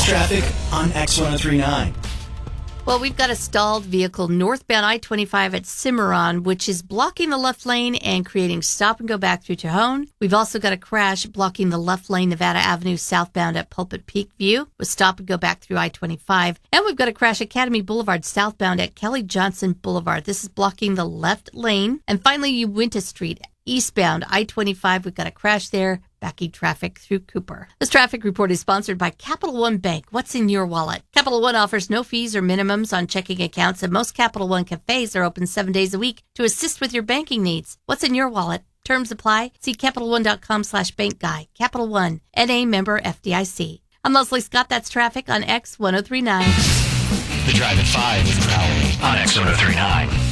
traffic on X1039. Well, we've got a stalled vehicle northbound I-25 at Cimarron, which is blocking the left lane and creating stop and go back through Tejon. We've also got a crash blocking the left lane Nevada Avenue southbound at Pulpit Peak View with stop and go back through I-25. And we've got a crash Academy Boulevard southbound at Kelly Johnson Boulevard. This is blocking the left lane. And finally, Uinta Street eastbound I-25. We've got a crash there, backing traffic through Cooper. This traffic report is sponsored by Capital One Bank. What's in your wallet? Capital One offers no fees or minimums on checking accounts, and most Capital One cafes are open 7 days a week to assist with your banking needs. What's in your wallet? Terms apply. See CapitalOne.com/bank guide. Capital One, NA member FDIC. I'm Leslie Scott. That's traffic on X1039. The Drive at 5 with Crowley on X1039.